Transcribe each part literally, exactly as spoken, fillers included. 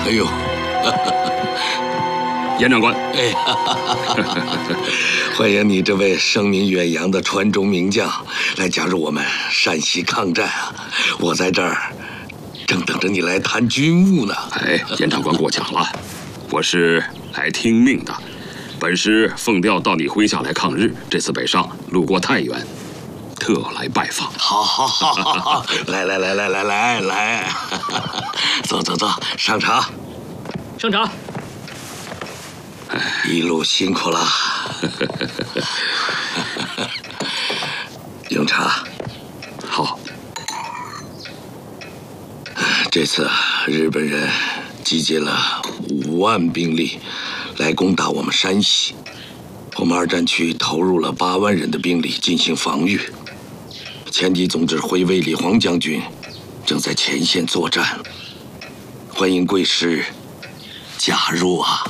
哎呦， 严长官， 哎，欢迎你这位声名远扬的川中名将来加入我们山西抗战啊！我在这儿正等着你来谈军务呢。 哎，严长官过奖了，我是来听命的。本师奉调到你麾下来抗日，这次北上路过太原，特来拜访。 好，好，好，好，好，来来来来来来来，走走走，上茶。 上茶。 一路辛苦了。用茶。 好。 这次日本人集结了五万兵力来攻打我们山西，我们二战区投入了八万人的兵力进行防御。前敌总指挥卫立煌将军正在前线作战，欢迎贵师加入啊！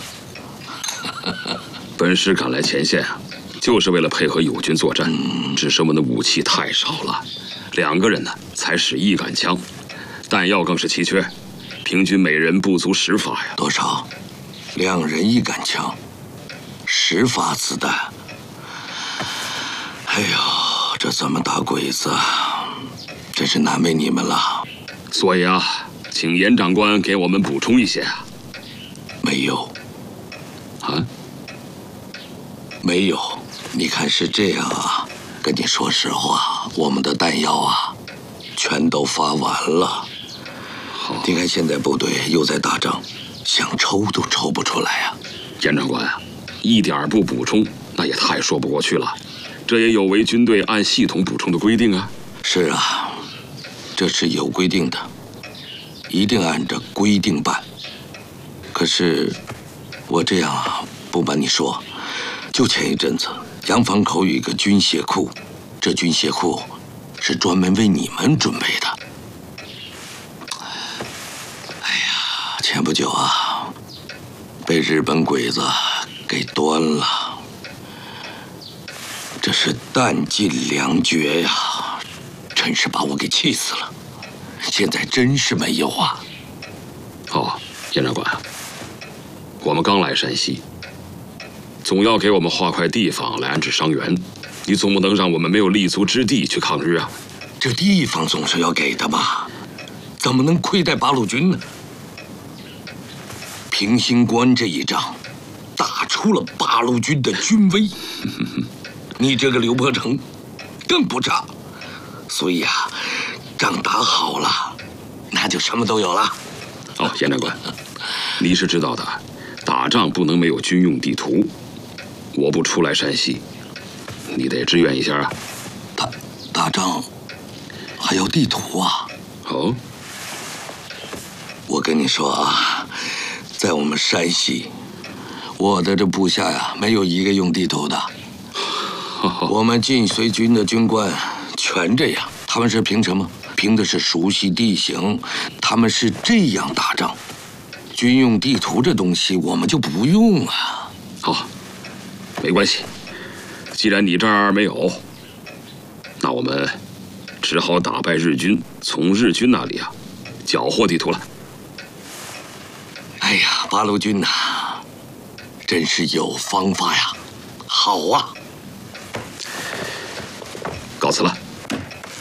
本师赶来前线啊，就是为了配合友军作战，嗯、只是我们的武器太少了，两个人呢才使一杆枪，弹药更是奇缺，平均每人不足十发呀。 多少？两人一杆枪，十发子弹。哎呦，这怎么打鬼子啊？真是难为你们了。 所以啊，请严长官给我们补充一些啊。 没有。 啊？ 没有。你看是这样啊，跟你说实话，我们的弹药啊，全都发完了。你看现在部队又在打仗，想抽都抽不出来啊。 严长官啊，一点不补充，那也太说不过去了。这也有违军队按系统补充的规定啊。 是啊，这是有规定的，一定按照规定办。可是我这样啊，不瞒你说，就前一阵子洋房口有一个军械库，这军械库是专门为你们准备的。哎呀，前不久啊，被日本鬼子给端了，这是弹尽粮绝呀，真是把我给气死了。现在真是没有啊。 哦，严长官，我们刚来山西，总要给我们划块地方来安置伤员，你总不能让我们没有立足之地去抗日啊。 这地方总是要给的嘛，怎么能亏待八路军呢？平型关这一仗，打出了八路军的军威。你这个刘伯承更不差，所以啊，仗打好了，那就什么都有了。 哦，严长官，你是知道的，打仗不能没有军用地图。我不出来山西，你得支援一下啊。 打打仗还要地图啊？ 哦， 我跟你说啊，在我们山西，我的这部下呀，没有一个用地图的。我们晋绥军的军官全这样，他们是凭什么？凭的是熟悉地形，他们是这样打仗。军用地图这东西我们就不用啊。 好，没关系，既然你这儿没有，那我们只好打败日军，从日军那里啊缴获地图了。 哎呀，八路军呐、啊，真是有方法呀！好啊， 告辞了。